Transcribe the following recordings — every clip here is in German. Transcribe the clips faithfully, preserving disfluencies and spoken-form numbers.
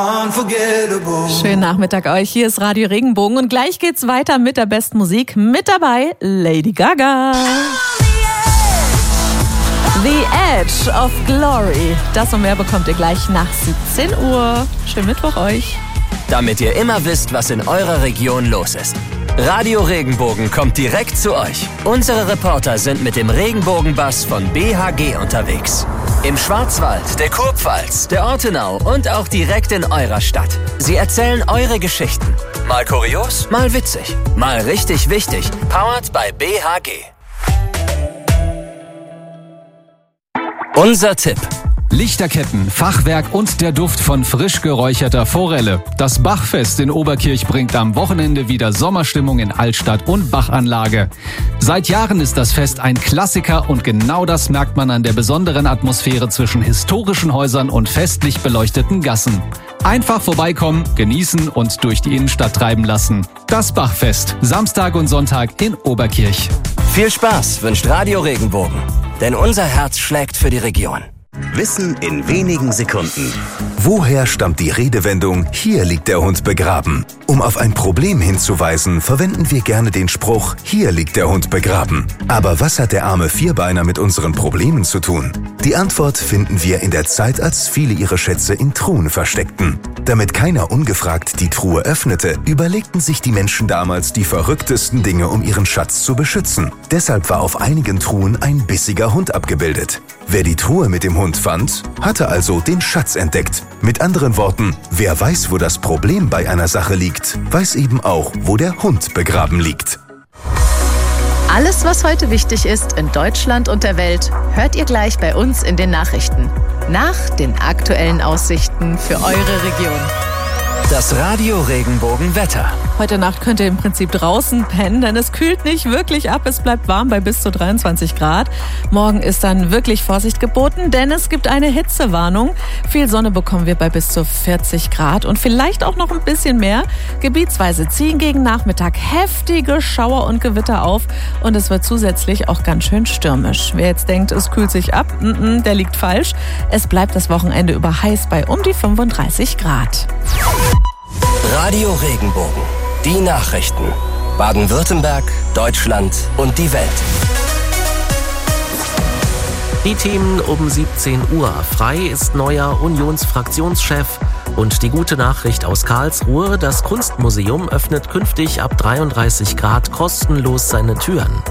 Schönen Nachmittag euch, hier ist Radio Regenbogen und gleich geht's weiter mit der besten Musik. Mit dabei Lady Gaga. The Edge of Glory. Das und mehr bekommt ihr gleich nach siebzehn Uhr. Schönen Mittwoch euch. Damit ihr immer wisst, was in eurer Region los ist. Radio Regenbogen kommt direkt zu euch. Unsere Reporter sind mit dem Regenbogenbus von B H G unterwegs. Im Schwarzwald, der Kurpfalz, der Ortenau und auch direkt in eurer Stadt. Sie erzählen eure Geschichten. Mal kurios, mal witzig, mal richtig wichtig. Powered by B H G. Unser Tipp. Lichterketten, Fachwerk und der Duft von frisch geräucherter Forelle. Das Bachfest in Oberkirch bringt am Wochenende wieder Sommerstimmung in Altstadt und Bachanlage. Seit Jahren ist das Fest ein Klassiker und genau das merkt man an der besonderen Atmosphäre zwischen historischen Häusern und festlich beleuchteten Gassen. Einfach vorbeikommen, genießen und durch die Innenstadt treiben lassen. Das Bachfest, Samstag und Sonntag in Oberkirch. Viel Spaß wünscht Radio Regenbogen, denn unser Herz schlägt für die Region. Wissen in wenigen Sekunden. Woher stammt die Redewendung, hier liegt der Hund begraben? Um auf ein Problem hinzuweisen, verwenden wir gerne den Spruch, hier liegt der Hund begraben. Aber was hat der arme Vierbeiner mit unseren Problemen zu tun? Die Antwort finden wir in der Zeit, als viele ihre Schätze in Truhen versteckten. Damit keiner ungefragt die Truhe öffnete, überlegten sich die Menschen damals die verrücktesten Dinge, um ihren Schatz zu beschützen. Deshalb war auf einigen Truhen ein bissiger Hund abgebildet. Wer die Truhe mit dem Hund fand, hatte also den Schatz entdeckt. Mit anderen Worten, wer weiß, wo das Problem bei einer Sache liegt, weiß eben auch, wo der Hund begraben liegt. Alles, was heute wichtig ist in Deutschland und der Welt, hört ihr gleich bei uns in den Nachrichten. Nach den aktuellen Aussichten für eure Region. Das Radio Regenbogen Wetter. Heute Nacht könnt ihr im Prinzip draußen pennen, denn es kühlt nicht wirklich ab. Es bleibt warm bei bis zu dreiundzwanzig Grad. Morgen ist dann wirklich Vorsicht geboten, denn es gibt eine Hitzewarnung. Viel Sonne bekommen wir bei bis zu vierzig Grad und vielleicht auch noch ein bisschen mehr. Gebietsweise ziehen gegen Nachmittag heftige Schauer und Gewitter auf und es wird zusätzlich auch ganz schön stürmisch. Wer jetzt denkt, es kühlt sich ab, n-n, der liegt falsch. Es bleibt das Wochenende über heiß bei um die fünfunddreißig Grad. Radio Regenbogen. Die Nachrichten. Baden-Württemberg, Deutschland und die Welt. Die Themen um siebzehn Uhr. Frei ist neuer Unionsfraktionschef. Und die gute Nachricht aus Karlsruhe, das Kunstmuseum öffnet künftig ab dreiunddreißig Grad kostenlos seine Türen.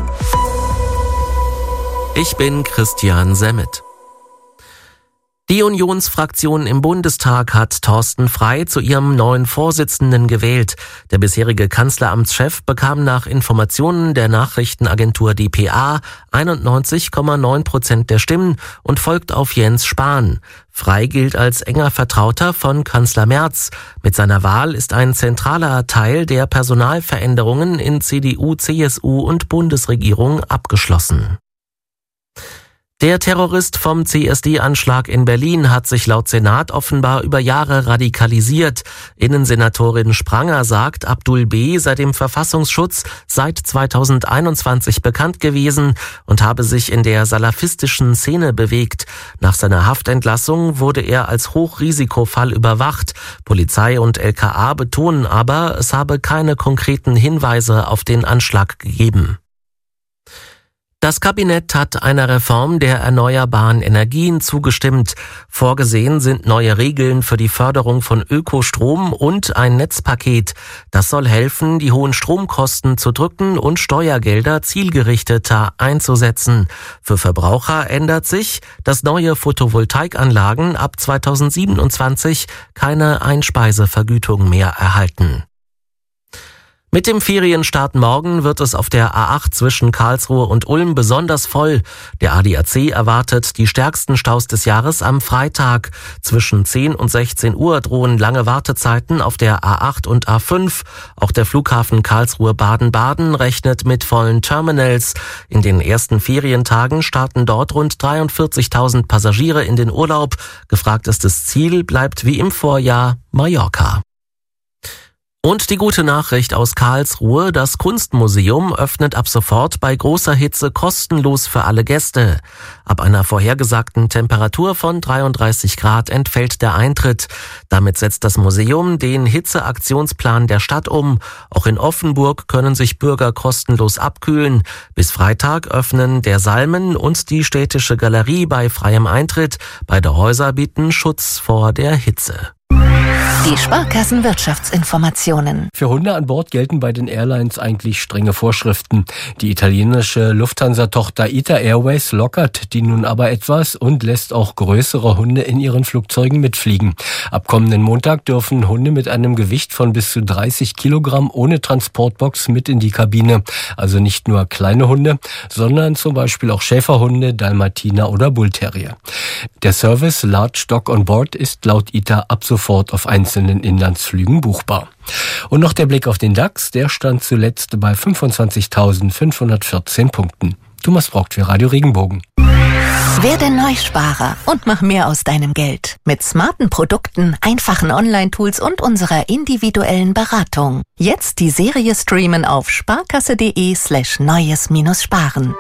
Ich bin Christian Semmet. Die Unionsfraktion im Bundestag hat Thorsten Frey zu ihrem neuen Vorsitzenden gewählt. Der bisherige Kanzleramtschef bekam nach Informationen der Nachrichtenagentur D P A einundneunzig Komma neun Prozent der Stimmen und folgt auf Jens Spahn. Frey gilt als enger Vertrauter von Kanzler Merz. Mit seiner Wahl ist ein zentraler Teil der Personalveränderungen in C D U, C S U und Bundesregierung abgeschlossen. Der Terrorist vom C S D-Anschlag in Berlin hat sich laut Senat offenbar über Jahre radikalisiert. Innensenatorin Spranger sagt, Abdul B. sei dem Verfassungsschutz seit zweitausendeinundzwanzig bekannt gewesen und habe sich in der salafistischen Szene bewegt. Nach seiner Haftentlassung wurde er als Hochrisikofall überwacht. Polizei und L K A betonen aber, es habe keine konkreten Hinweise auf den Anschlag gegeben. Das Kabinett hat einer Reform der erneuerbaren Energien zugestimmt. Vorgesehen sind neue Regeln für die Förderung von Ökostrom und ein Netzpaket. Das soll helfen, die hohen Stromkosten zu drücken und Steuergelder zielgerichteter einzusetzen. Für Verbraucher ändert sich, dass neue Photovoltaikanlagen ab zweitausendsiebenundzwanzig keine Einspeisevergütung mehr erhalten. Mit dem Ferienstart morgen wird es auf der A acht zwischen Karlsruhe und Ulm besonders voll. Der A D A C erwartet die stärksten Staus des Jahres am Freitag. Zwischen zehn und sechzehn Uhr drohen lange Wartezeiten auf der A acht und A fünf. Auch der Flughafen Karlsruhe-Baden-Baden rechnet mit vollen Terminals. In den ersten Ferientagen starten dort rund dreiundvierzigtausend Passagiere in den Urlaub. Gefragtestes Ziel bleibt wie im Vorjahr Mallorca. Und die gute Nachricht aus Karlsruhe, das Kunstmuseum öffnet ab sofort bei großer Hitze kostenlos für alle Gäste. Ab einer vorhergesagten Temperatur von dreiunddreißig Grad entfällt der Eintritt. Damit setzt das Museum den Hitzeaktionsplan der Stadt um. Auch in Offenburg können sich Bürger kostenlos abkühlen. Bis Freitag öffnen der Salmen und die Städtische Galerie bei freiem Eintritt. Beide Häuser bieten Schutz vor der Hitze. Die Sparkassenwirtschaftsinformationen. Für Hunde an Bord gelten bei den Airlines eigentlich strenge Vorschriften. Die italienische Lufthansa-Tochter I T A Airways lockert die nun aber etwas und lässt auch größere Hunde in ihren Flugzeugen mitfliegen. Ab kommenden Montag dürfen Hunde mit einem Gewicht von bis zu dreißig Kilogramm ohne Transportbox mit in die Kabine. Also nicht nur kleine Hunde, sondern zum Beispiel auch Schäferhunde, Dalmatiner oder Bullterrier. Der Service Large Dog on Board ist laut I T A ab sofort auf einzelnen Inlandsflügen buchbar. Und noch der Blick auf den DAX, der stand zuletzt bei fünfundzwanzigtausendfünfhundertvierzehn Punkten. Thomas Brockt für Radio Regenbogen. Werde Neusparer und mach mehr aus deinem Geld. Mit smarten Produkten, einfachen Online-Tools und unserer individuellen Beratung. Jetzt die Serie streamen auf sparkasse.de slash neues minus sparen.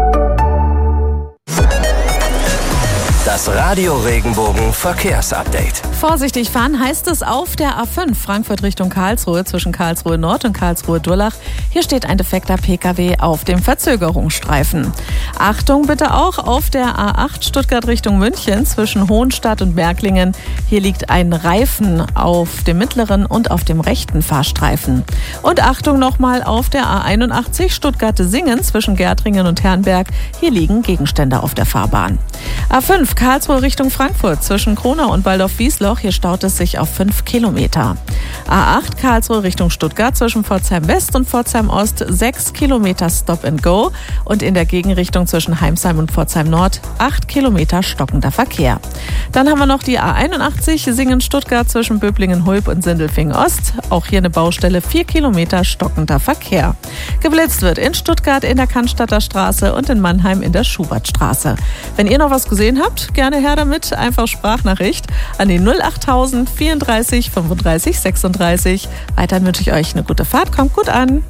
Das Radio Regenbogen Verkehrsupdate. Vorsichtig fahren heißt es auf der A fünf Frankfurt Richtung Karlsruhe zwischen Karlsruhe Nord und Karlsruhe Durlach. Hier steht ein defekter P K W auf dem Verzögerungsstreifen. Achtung bitte auch auf der A acht Stuttgart Richtung München zwischen Hohenstadt und Märklingen. Hier liegt ein Reifen auf dem mittleren und auf dem rechten Fahrstreifen. Und Achtung nochmal auf der A einundachtzig Stuttgart-Singen zwischen Gärtringen und Herrenberg. Hier liegen Gegenstände auf der Fahrbahn. A fünf Karlsruhe Richtung Frankfurt zwischen Kronau und Waldorf-Wiesloch. Hier staut es sich auf fünf Kilometer. A acht Karlsruhe Richtung Stuttgart zwischen Pforzheim West und Pforzheim Ost sechs Kilometer Stop and Go. Und in der Gegenrichtung zwischen Heimsheim und Pforzheim Nord acht Kilometer stockender Verkehr. Dann haben wir noch die A einundachtzig Singen-Stuttgart zwischen Böblingen-Hulb und Sindelfingen-Ost. Auch hier eine Baustelle, vier Kilometer stockender Verkehr. Geblitzt wird in Stuttgart in der Cannstatter Straße und in Mannheim in der Schubertstraße. Wenn ihr noch was gesehen habt, gerne her damit. Einfach Sprachnachricht an die null achttausend vierunddreißig fünfunddreißig sechsunddreißig. Weiterhin wünsche ich euch eine gute Fahrt. Kommt gut an.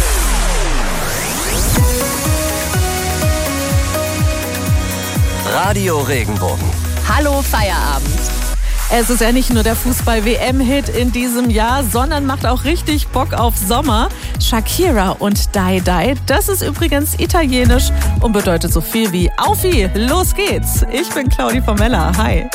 Radio Regenbogen. Hallo Feierabend. Es ist ja nicht nur der Fußball-W M-Hit in diesem Jahr, sondern macht auch richtig Bock auf Sommer. Shakira und Dai Dai, das ist übrigens italienisch und bedeutet so viel wie Aufi, los geht's. Ich bin Claudi Formella, hi.